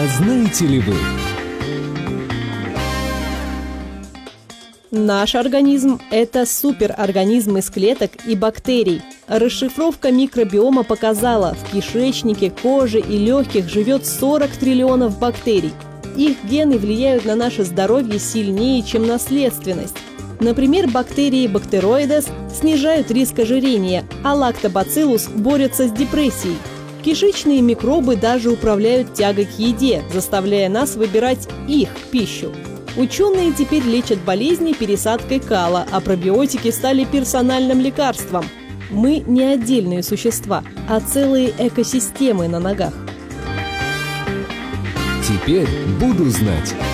знаете ли вы? Наш организм – это суперорганизм из клеток и бактерий. Расшифровка микробиома показала, в кишечнике, коже и легких живет 40 триллионов бактерий. Их гены влияют на наше здоровье сильнее, чем наследственность. Например, бактерии Bacteroides снижают риск ожирения, а Lactobacillus борются с депрессией. Кишечные микробы даже управляют тягой к еде, заставляя нас выбирать их пищу. Ученые теперь лечат болезни пересадкой кала, а пробиотики стали персональным лекарством. Мы не отдельные существа, а целые экосистемы на ногах. Теперь буду знать.